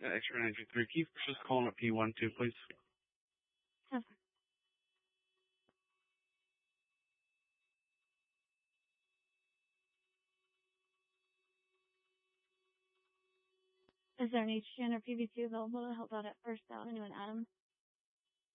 X-ray 923. Keith, just calling up P12, please. Okay. Is there an HGN or PV2 available to help out at First Avenue and Adams?